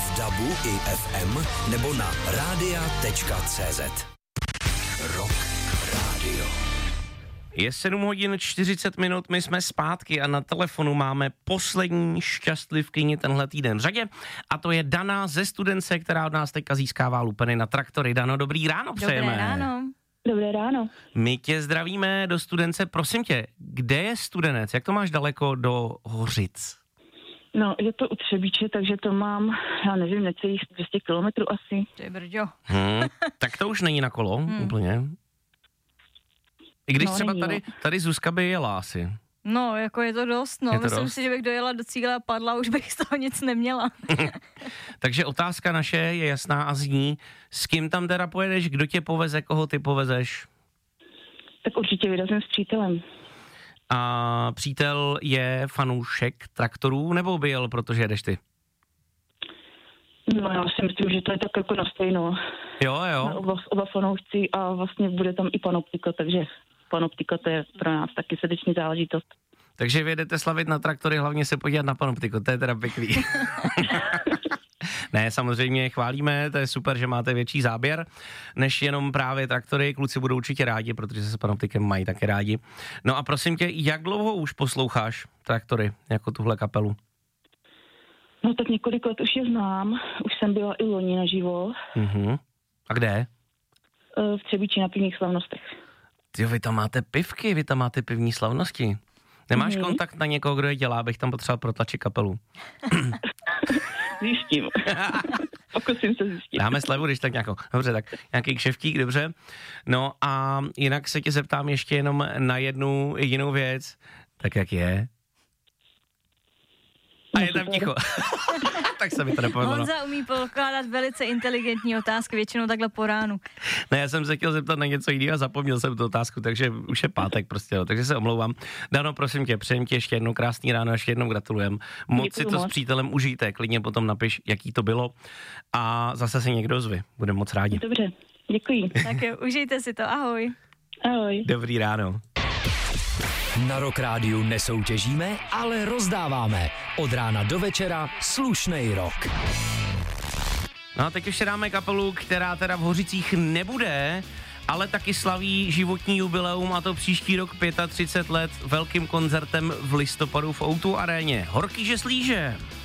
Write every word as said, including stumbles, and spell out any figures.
v dabu i ef em nebo na rádia tečka cé zet. Rock Radio. Je sedm hodin čtyřicet minut, my jsme zpátky a na telefonu máme poslední šťastlivkyni tenhle týden v řadě a to je Dana ze Studence, která od nás teďka získává lupeny na traktory. Dano, dobrý ráno přejeme. Dobré ráno. Dobré ráno. My tě zdravíme do Studence. Prosím tě, kde je Studenec? Jak to máš daleko do Hořic? No, je to u Třebíče, takže to mám, já nevím, necelých dvě stě kilometrů asi. To je brďo. Hmm, tak to už není na kolo, hmm. úplně. I když no, třeba není, tady, tady Zuzka by jela asi. No, jako je to dost, no. Je to Myslím dost? si, že bych dojela do cíle a padla, už bych z toho nic neměla. Takže otázka naše je jasná a zní, s kým tam teda pojedeš, kdo tě poveze, koho ty povezeš? Tak určitě vyrazím s přítelem. A přítel je fanoušek traktorů, nebo by jel, protože jedeš ty? No, já si myslím, že to je tak jako na stejno. Jo, jo. Oba, oba fanoušci a vlastně bude tam i Panoptika, takže Panoptika to je pro nás taky srdeční záležitost. Takže vyjedete slavit na traktory, hlavně se podívat na Panoptiku, to je teda pěkný. Ne, samozřejmě chválíme, to je super, že máte větší záběr, než jenom právě traktory, kluci budou určitě rádi, protože se s Panoptikem mají taky rádi. No a prosím tě, jak dlouho už posloucháš traktory, jako tuhle kapelu? No tak několik let už je znám, už jsem byla i loni naživo. Mhm. A kde? V Třebíči na pivních slavnostech. Ty vy tam máte pivky, vy tam máte pivní slavnosti. Nemáš Mhm. kontakt na někoho, kdo je dělá, abych tam potřeboval protlačit kapelu? Zjistím. Pokusím se zjistit. Dáme slevu, když tak nějakou. Dobře, tak nějaký kšeftík, dobře. No a jinak se tě zeptám ještě jenom na jednu jedinou věc. Tak jak je? A je tam ticho. Tak se mi to nepovedlo. Honza umí pokládat velice inteligentní otázky, většinou takhle po ránu. Ne, já jsem se chtěl zeptat na něco jiného a zapomněl jsem tu otázku, takže už je pátek prostě, no, takže se omlouvám. Dano, prosím tě, přejem ti ještě jednou krásný ráno, ještě jednou gratulujem. Moc Děkuju si to moc. s přítelem užijte, klidně potom napiš, jaký to bylo a zase se někdo ozve, budeme moc rádi. Dobře, děkuji. Tak jo, užijte si to, ahoj. Ahoj. Dobrý ráno. Na Rock Rádiu nesoutěžíme, ale rozdáváme. Od rána do večera slušnej rock. No a teď ještě dáme kapelu, která teda v Hořicích nebude, ale taky slaví životní jubileum, a to příští rok třicet pět let velkým koncertem v listopadu v ó dvě aréně. Horký že slíže.